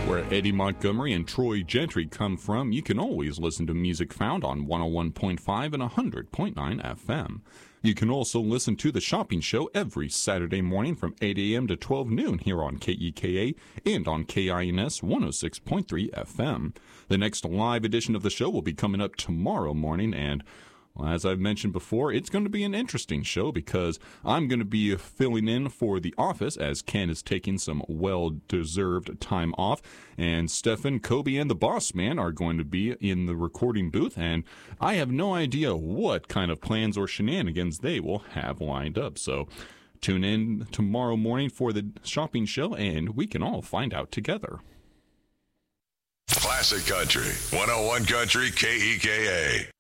Where Eddie Montgomery and Troy Gentry come from, you can always listen to Music Found on 101.5 and 100.9 FM. You can also listen to The Shopping Show every Saturday morning from 8 a.m. to 12 noon here on KEKA and on KINS 106.3 FM. The next live edition of the show will be coming up tomorrow morning, and as I've mentioned before, it's going to be an interesting show because I'm going to be filling in for The Office as Ken is taking some well-deserved time off, and Stefan, Kobe, and the Boss Man are going to be in the recording booth, and I have no idea what kind of plans or shenanigans they will have lined up. So tune in tomorrow morning for the shopping show, and we can all find out together. Classic Country, 101 Country KEKA.